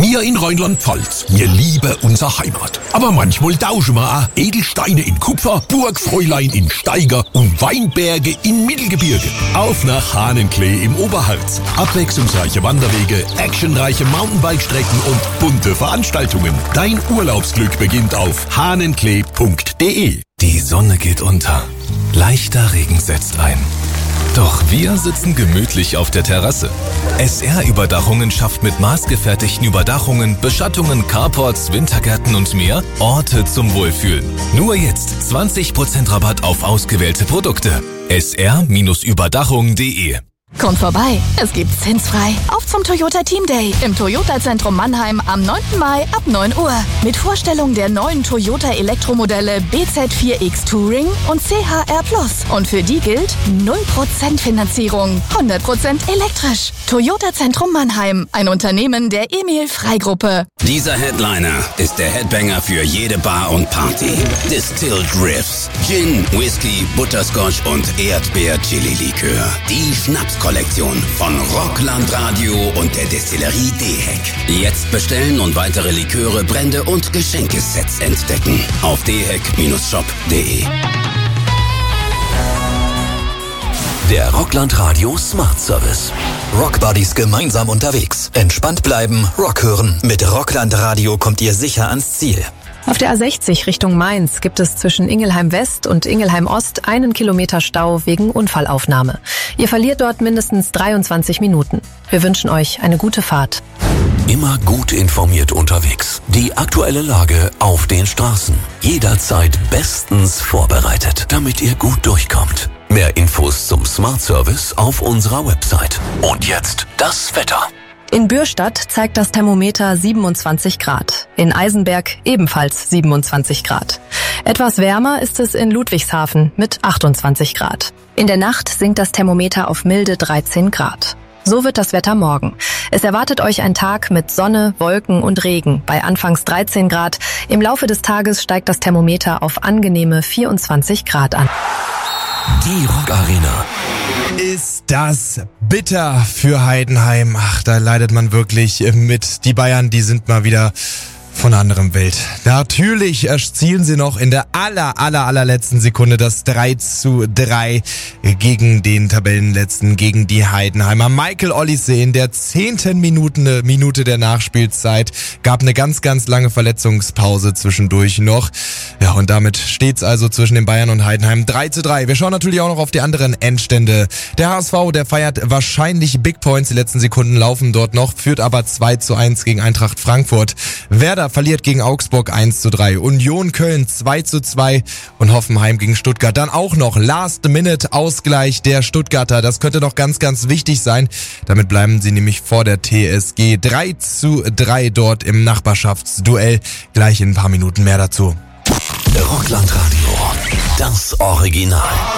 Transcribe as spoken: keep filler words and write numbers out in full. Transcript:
Wir in Rheinland-Pfalz, wir lieben unsere Heimat. Aber manchmal tauschen wir auch Edelsteine in Kupfer, Burgfräulein in Steiger und Weinberge in Mittelgebirge. Auf nach Hahnenklee im Oberharz. Abwechslungsreiche Wanderwege, actionreiche Mountainbike-Strecken und bunte Veranstaltungen. Dein Urlaubsglück beginnt auf hahnenklee punkt de. Die Sonne geht unter. Leichter Regen setzt ein. Doch wir sitzen gemütlich auf der Terrasse. S R-Überdachungen schafft mit maßgefertigten Überdachungen, Beschattungen, Carports, Wintergärten und mehr Orte zum Wohlfühlen. Nur jetzt zwanzig Prozent Rabatt auf ausgewählte Produkte. S R Überdachung punkt de. Kommt vorbei, es gibt zinsfrei. Auf zum Toyota Team Day im Toyota-Zentrum Mannheim am neunten Mai ab neun Uhr. Mit Vorstellung der neuen Toyota Elektromodelle B Z vier X Touring und C H R Plus. Und für die gilt null Prozent Finanzierung, hundert Prozent elektrisch. Toyota Zentrum Mannheim, ein Unternehmen der Emil Frey Gruppe. Dieser Headliner ist der Headbanger für jede Bar und Party. Distilled Riffs, Gin, Whisky, Butterscotch und Erdbeer-Chili-Likör. Die Schnapskollektion von Rockland Radio und der Destillerie D-Heck. Jetzt bestellen und weitere Liköre, Brände und Geschenkesets entdecken auf d heck shop punkt de. Der Rockland Radio Smart Service. Rockbuddies gemeinsam unterwegs. Entspannt bleiben, Rock hören. Mit Rockland Radio kommt ihr sicher ans Ziel. Auf der A sechzig Richtung Mainz gibt es zwischen Ingelheim West und Ingelheim Ost einen Kilometer Stau wegen Unfallaufnahme. Ihr verliert dort mindestens dreiundzwanzig Minuten. Wir wünschen euch eine gute Fahrt. Immer gut informiert unterwegs. Die aktuelle Lage auf den Straßen. Jederzeit bestens vorbereitet, damit ihr gut durchkommt. Mehr Infos zum Smart Service auf unserer Website. Und jetzt das Wetter. In Bürstadt zeigt das Thermometer siebenundzwanzig Grad. In Eisenberg ebenfalls siebenundzwanzig Grad. Etwas wärmer ist es in Ludwigshafen mit achtundzwanzig Grad. In der Nacht sinkt das Thermometer auf milde dreizehn Grad. So wird das Wetter morgen. Es erwartet euch ein Tag mit Sonne, Wolken und Regen bei anfangs dreizehn Grad. Im Laufe des Tages steigt das Thermometer auf angenehme vierundzwanzig Grad an. Die Rock Arena. Ist das bitter für Heidenheim. Ach, da leidet man wirklich mit. Die Bayern, die sind mal wieder von einer anderen Welt. Natürlich erzielen sie noch in der aller, aller, allerletzten Sekunde das drei zu drei gegen den Tabellenletzten, gegen die Heidenheimer. Michael Olise in der zehnten Minute, Minute der Nachspielzeit gab eine ganz, ganz lange Verletzungspause zwischendurch noch. Ja, und damit steht's also zwischen den Bayern und Heidenheim drei zu drei. Wir schauen natürlich auch noch auf die anderen Endstände. Der H S V, der feiert wahrscheinlich Big Points. Die letzten Sekunden laufen dort noch, führt aber zwei zu eins gegen Eintracht Frankfurt. Werder verliert gegen Augsburg eins zu drei. Union Köln zwei zu zwei und Hoffenheim gegen Stuttgart. Dann auch noch Last-Minute-Ausgleich der Stuttgarter. Das könnte noch ganz, ganz wichtig sein. Damit bleiben sie nämlich vor der T S G. drei zu drei dort im Nachbarschaftsduell. Gleich in ein paar Minuten mehr dazu. Rockland Radio, das Original.